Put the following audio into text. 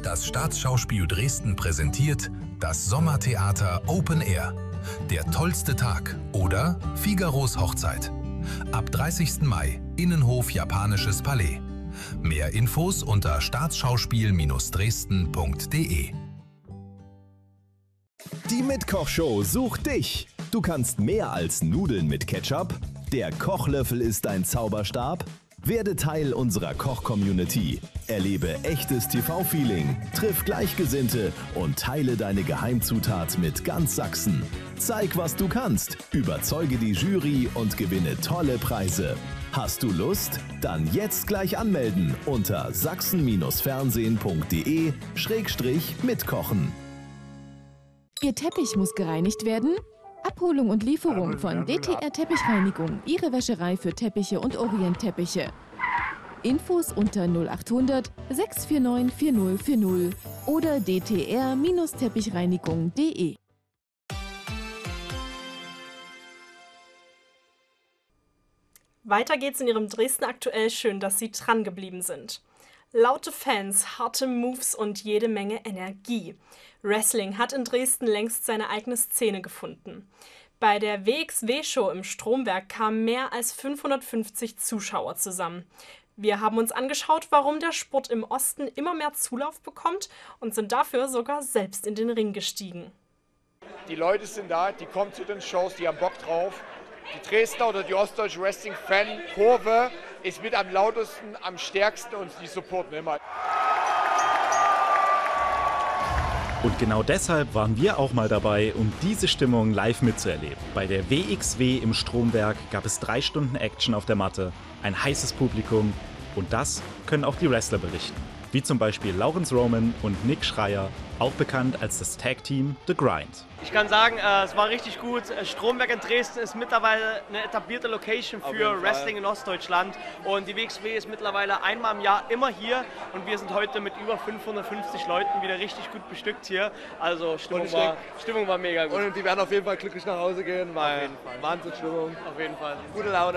Das Staatsschauspiel Dresden präsentiert das Sommertheater Open Air. Der tollste Tag oder Figaros Hochzeit. Ab 30. Mai, Innenhof Japanisches Palais. Mehr Infos unter staatsschauspiel-dresden.de. Die Mitkochshow sucht dich. Du kannst mehr als Nudeln mit Ketchup. Der Kochlöffel ist dein Zauberstab. Werde Teil unserer Koch-Community. Erlebe echtes TV-Feeling, triff Gleichgesinnte und teile deine Geheimzutat mit ganz Sachsen. Zeig, was du kannst, überzeuge die Jury und gewinne tolle Preise. Hast du Lust? Dann jetzt gleich anmelden unter sachsen-fernsehen.de/mitkochen. Ihr Teppich muss gereinigt werden? Abholung und Lieferung von DTR Teppichreinigung, Ihre Wäscherei für Teppiche und Orientteppiche. Infos unter 0800 649 4040 oder dtr-teppichreinigung.de. Weiter geht's in Ihrem Dresden aktuell. Schön, dass Sie dran geblieben sind. Laute Fans, harte Moves und jede Menge Energie. Wrestling hat in Dresden längst seine eigene Szene gefunden. Bei der WXW-Show im Stromberg kamen mehr als 550 Zuschauer zusammen. Wir haben uns angeschaut, warum der Sport im Osten immer mehr Zulauf bekommt und sind dafür sogar selbst in den Ring gestiegen. Die Leute sind da, die kommen zu den Shows, die haben Bock drauf. Die Dresdner oder die ostdeutsche Wrestling-Fan-Kurve ist mit am lautesten, am stärksten und die supporten immer. Und genau deshalb waren wir auch mal dabei, um diese Stimmung live mitzuerleben. Bei der WXW im Stromberg gab es 3 Stunden Action auf der Matte, ein heißes Publikum und das können auch die Wrestler berichten. Wie zum Beispiel Lawrence Roman und Nick Schreier, auch bekannt als das Tag-Team The Grind. Ich kann sagen, es war richtig gut. Stromberg in Dresden ist mittlerweile eine etablierte Location für Wrestling in Ostdeutschland. Und die WXW ist mittlerweile einmal im Jahr immer hier. Und wir sind heute mit über 550 Leuten wieder richtig gut bestückt hier. Also Stimmung war mega gut. Und die werden auf jeden Fall glücklich nach Hause gehen, weil Wahnsinnsstimmung. Auf jeden Fall. Gute Laune.